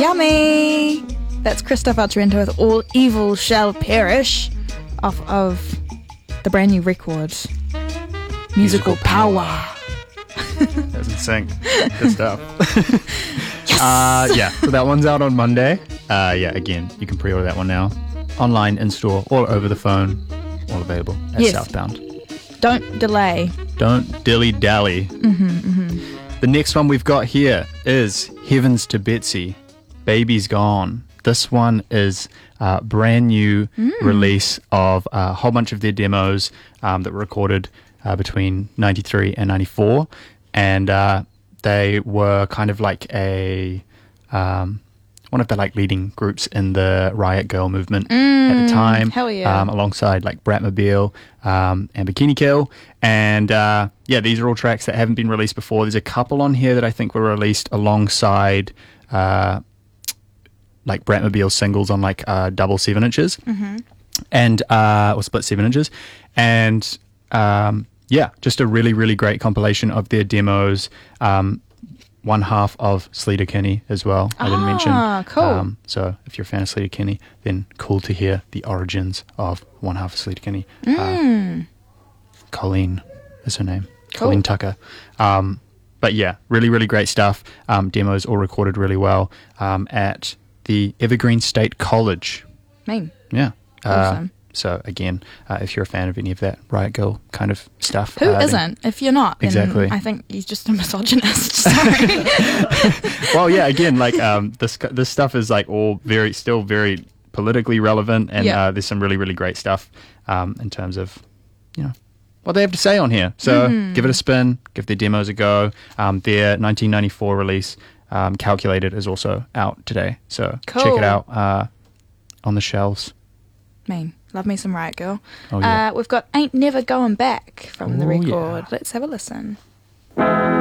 Yummy! That's Christopher Trento with All Evil Shall Perish off of the brand new record, Musical Power. That was in sync. Good stuff. Yes! Yeah, so that one's out on Monday. Again, you can pre-order that one now. Online, in-store, or over the phone. All available at Southbound. Don't delay. Don't dilly-dally. The next one we've got here is Heavens to Betsy, Baby's Gone. This one is a brand new release of a whole bunch of their demos that were recorded between 93 and 94. And they were kind of like a one of the like leading groups in the Riot Girl movement at the time. Hell yeah. Alongside like Bratmobile and Bikini Kill. And these are all tracks that haven't been released before. There's a couple on here that I think were released alongside like Bratmobile singles on like double 7 inches and or split 7 inches. And just a really, really great compilation of their demos. One half of Sleater Kinney as well, I didn't mention. Cool. So if you're a fan of Sleater Kinney, then cool to hear the origins of one half of Sleater Kinney. Colleen is her name. Cool. Colleen Tucker. But yeah, really, really great stuff. Demos all recorded really well at the Evergreen State College. Mean. Yeah. Awesome. So again, if you're a fan of any of that Riot Girl kind of stuff. Who isn't? If you're not, then exactly. I think he's just a misogynist. Sorry. Well, yeah, again, like this stuff is like all still very politically relevant, and there's some really, really great stuff in terms of, what they have to say on here. So give it a spin, give their demos a go. Their 1994 release, Calculated, is also out today. So check it out on the shelves. Mean. Love me some Riot Girl. Oh, yeah. We've got Ain't Never Going Back from the record. Yeah. Let's have a listen.